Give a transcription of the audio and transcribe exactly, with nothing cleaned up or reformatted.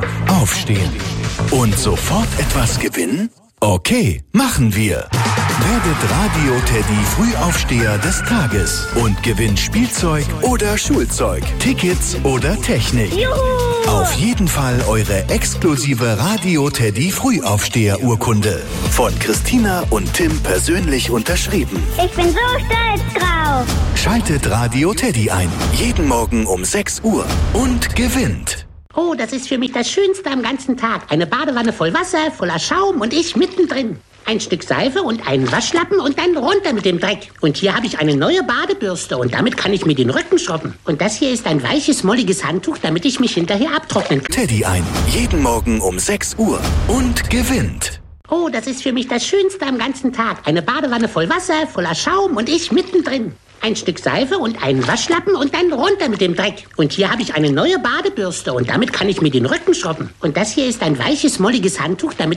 Aufstehen. Und sofort etwas gewinnen? Okay, machen wir. Werdet Radio-Teddy Frühaufsteher des Tages und gewinnt Spielzeug oder Schulzeug, Tickets oder Technik. Juhu! Auf jeden Fall eure exklusive Radio-Teddy Frühaufsteher-Urkunde. Von Christina und Tim persönlich unterschrieben. Ich bin so stolz drauf. Schaltet Radio-Teddy ein. Jeden Morgen um sechs Uhr. Und gewinnt. Oh, das ist für mich das Schönste am ganzen Tag. Eine Badewanne voll Wasser, voller Schaum und ich mittendrin. Ein Stück Seife und einen Waschlappen und dann runter mit dem Dreck. Und hier habe ich eine neue Badebürste und damit kann ich mir den Rücken schrubben. Und das hier ist ein weiches, molliges Handtuch, damit ich mich hinterher abtrocknen kann. Teddy ein. Jeden Morgen um sechs Uhr. Und gewinnt. Oh, das ist für mich das Schönste am ganzen Tag. Eine Badewanne voll Wasser, voller Schaum und ich mittendrin. Ein Stück Seife und einen Waschlappen und dann runter mit dem Dreck. Und hier habe ich eine neue Badebürste und damit kann ich mir den Rücken schrubben. Und das hier ist ein weiches, molliges Handtuch, damit